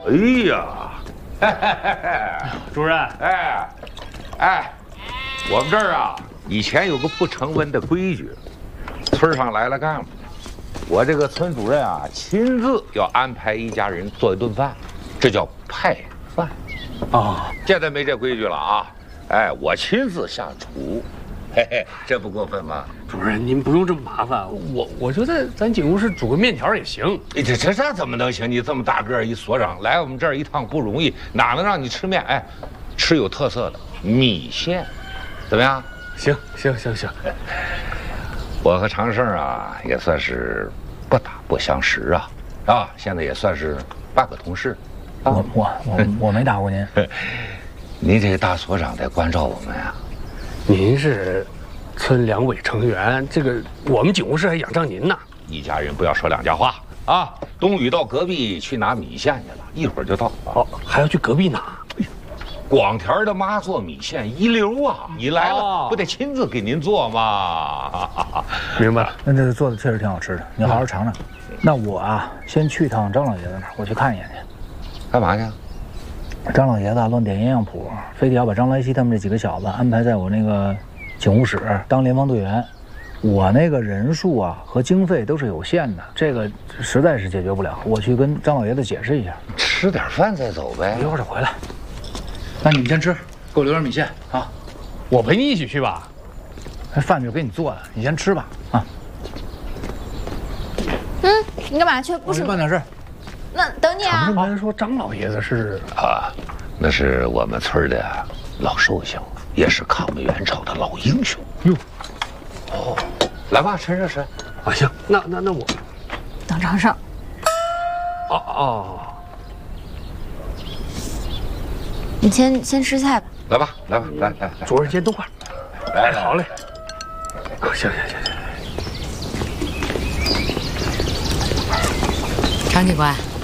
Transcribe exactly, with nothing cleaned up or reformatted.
哎呀， 主任， 哎，哎，我们这儿啊，以前有个不成文的规矩，村上来了干部，我这个村主任啊，亲自要安排一家人做一顿饭，这叫派饭。 啊， 现在没这规矩了啊！哎，我亲自下厨，嘿嘿，这不过分吗？ 主任您不用这么麻烦，我我就在咱警务室煮个面条也行。 这这这怎么能行？你这么大个儿一所长，来我们这儿一趟不容易，哪能让你吃面？哎，吃有特色的米线，怎么样？ 行行行行， 我和常胜啊，也算是不打不相识啊，啊，现在也算是半个同事。啊、 我我我我没打过您。 您这个大所长得关照我们啊。 您是村两委成员，这个我们警务室还仰仗您呢。 一家人不要说两家话啊！冬雨到隔壁去拿米线去了，一会儿就到。 哦，还要去隔壁拿。 广田的妈做米线一流啊！你来了，哦、不得亲自给您做吗？ 明白了， 那这做的确实挺好吃的，你好好尝尝。嗯、那我啊，先去趟张老爷子那儿，我去看一眼去。 干嘛去？ 张老爷子乱点营养谱，非得要把张来熙他们这几个小子安排在我那个警务室当联防队员。我那个人数啊和经费都是有限的，这个实在是解决不了。我去跟张老爷子解释一下。 吃点饭再走呗， 一会儿就回来。那你们先吃，给我留点米线啊。 我陪你一起去吧。 那饭就给你做了，你先吃吧啊。 嗯，你干嘛去？不是办点事。 那等你啊！ 常人说张老爷子是啊，那是我们村的老寿星，也是抗美援朝的老英雄哟。哦，来吧，趁热吃。 啊，行，那那那我等常胜。 哦哦， 你先先吃菜吧。 来吧，来吧，来来来， 主任先动会儿。 来， 好嘞。行行行行。 常警官。